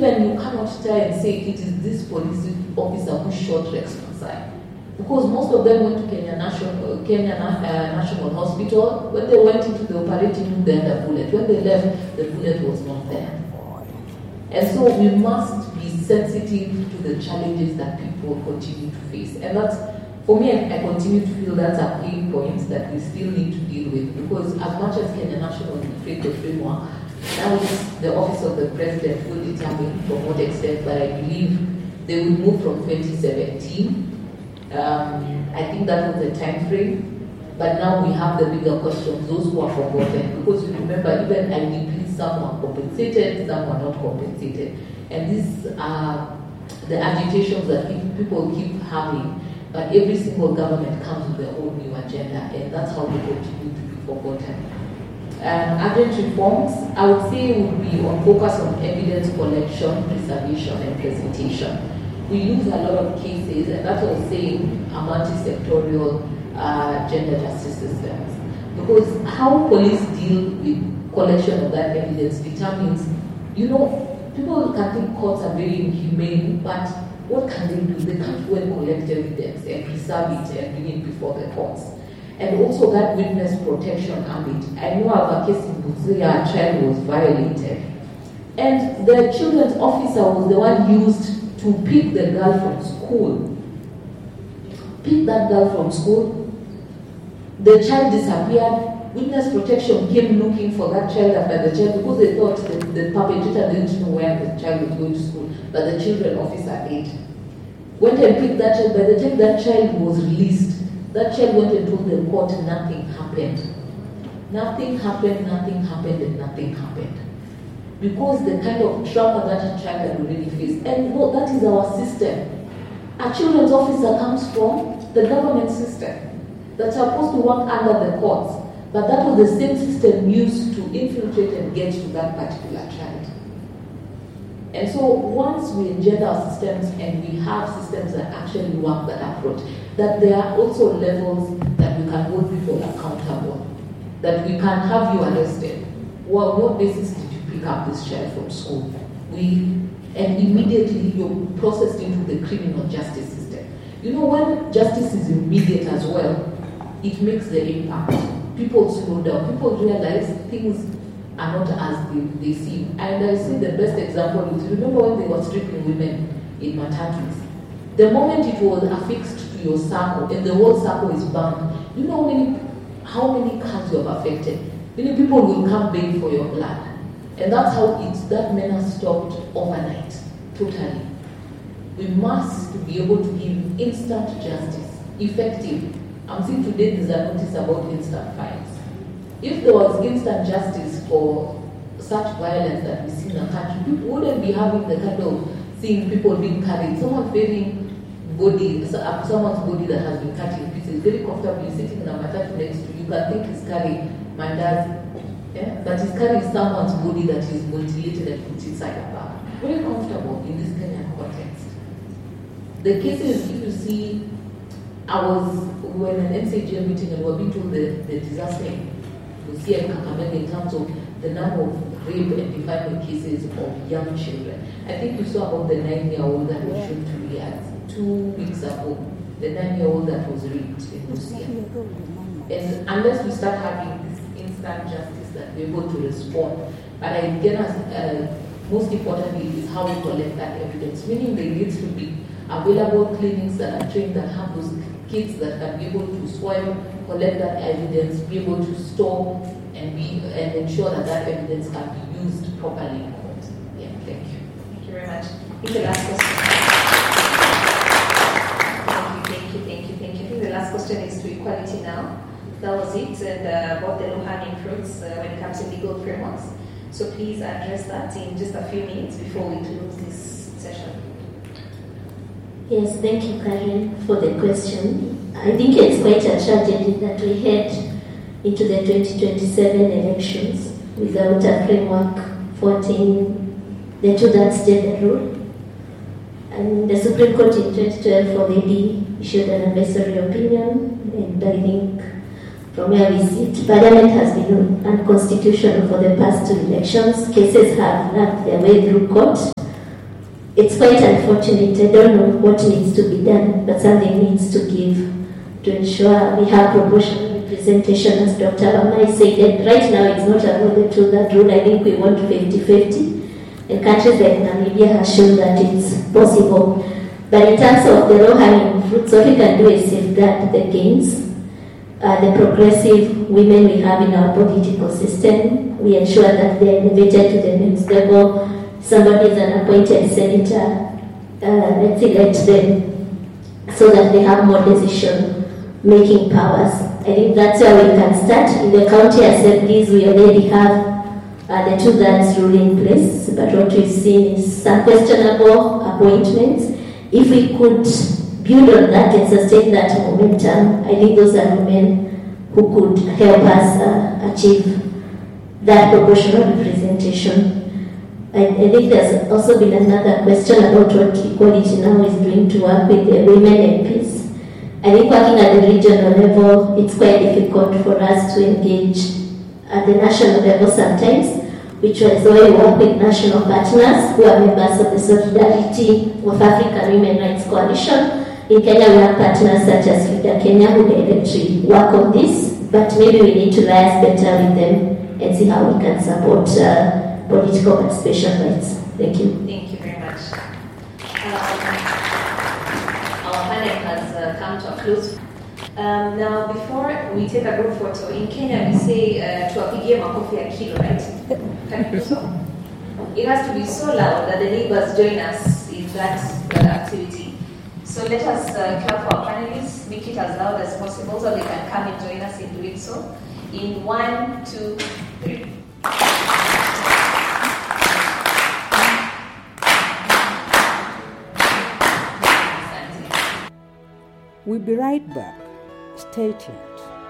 even you cannot try and say it is this police officer who shot Rex Masai. Because most of them went to Kenya National Hospital. When they went into the operating room, they had a bullet. When they left, the bullet was not there. And so we must be sensitive to the challenges that people continue to face. And that's, for me, I continue to feel that's a pain point that we still need to deal with. Because as much as Kenya National will create the framework, now it's the office of the president will determine from what extent, but I believe they will move from 2017. I think that was the time frame, but now we have the bigger questions, those who are forgotten, because you remember even IDPs, some were compensated, some were not compensated, and these are the agitations that people keep having, but every single government comes with their own new agenda, and that's how they continue to be forgotten. Urgent reforms, I would say, would be on focus on evidence collection, preservation, and presentation. We lose a lot of cases, and that's what I was saying, a multi-sectorial gender justice systems. Because how police deal with collection of that evidence determines, people can think courts are very inhumane, but what can they do? They can't go and collect evidence and preserve it and bring it before the courts. And also that witness protection ambit. I know I have a case in Busia, a child was violated. And the children's officer was the one used to pick the girl from school. Pick that girl from school. The child disappeared. Witness protection came looking for that child after the child because they thought the perpetrator didn't know where the child was going to school, but the children officer did. Went and picked that child. By the time that child was released, that child went and told the court nothing happened. Nothing happened, and nothing happened. Because the kind of trauma that a child had already faced. And that is our system. A children's officer comes from the government system that's supposed to work under the courts. But that was the same system used to infiltrate and get to that particular child. And so once we engender our systems and we have systems that actually work that approach, that there are also levels that we can hold people accountable, that we can have you arrested. Well, what basis did you pick up this child from school? And immediately you're processed into the criminal justice system. When justice is immediate as well, it makes the impact. People slow down. People realize things are not as they seem. And I see the best example is, remember when they were stripping women in matatus? The moment it was affixed to your circle and the whole circle is banned, you know how many cars you have affected? Many people will come beg for your blood. And that's how that menace stopped overnight, totally. We must be able to give instant justice, effective. I'm seeing today there's a notice about instant fines. If there was instant justice for such violence that we see in the country, people wouldn't be having the kind of seeing people being carried. Someone's body that has been cut in pieces, very comfortably sitting in a matatu next to you. You can think he's carrying mandas, but he's carrying someone's body that is mutilated and put inside a bag. Very comfortable in this Kenyan context. The cases, if you see, we were in an MCGM meeting and we were being told the disaster we see in Kakamega in terms of the number of rape and defilement cases of young children. I think you saw about the 9-year-old that was shown to Riyadh 2 weeks ago, the 9-year-old that was raped in Lucia. And unless we start having this instant justice that we're able to respond, but again, most importantly is how we collect that evidence, meaning there needs to be available clinics that are trained that have those kids that can be able to swab, collect that evidence, be able to store and ensure that evidence can be used properly in court. Yeah, thank you. Thank you very much. I think the last question. Thank you. I think the last question is to equality now. That was it, and about the low-hanging fruits when it comes to legal frameworks. So please address that in just a few minutes before we close this session. Yes, thank you, Karen, for the question. I think it's quite a tragedy that we head into the 2027 elections without a framework for the two-thirds gender rule. And the Supreme Court in 2012 already issued an advisory opinion, and I think from where we sit, Parliament has been unconstitutional for the past two elections. Cases have lagged their way through court, it's quite unfortunate. I don't know what needs to be done, but something needs to give to ensure we have proportional representation, as Dr. Wamai said. And right now, it's not about the two-thirds rule. I think we want 50-50. And countries like Namibia have shown that it's possible. But in terms of the low-hanging fruits, what we can do is safeguard the gains, the progressive women we have in our political system. We ensure that they are elevated to the next level. Somebody is an appointed senator, let's elect them so that they have more decision-making powers. I think that's where we can start. In the county assemblies, we already have the two-thirds rule in place, but what we've seen is some questionable appointments. If we could build on that and sustain that momentum, I think those are women who could help us achieve that proportional representation. I think there's also been another question about what Equality Now is doing to work with the women MPs. I think working at the regional level, it's quite difficult for us to engage at the national level sometimes, which was why we work with national partners who are members of the Solidarity of African Women Rights Coalition. In Kenya, we have partners such as FIDA Kenya who directly work on this, but maybe we need to liaise better with them and see how we can support political participation rights. Thank you. Thank you very much. Our panel has come to a close. Now, before we take a group photo, in Kenya we say tuwapigie makofi ya kilo, right? It has to be so loud that the neighbors join us in that activity. So let us clap for our panelists, make it as loud as possible so they can come and join us in doing so. In 1, 2, 3. We'll be right back. Stay tuned.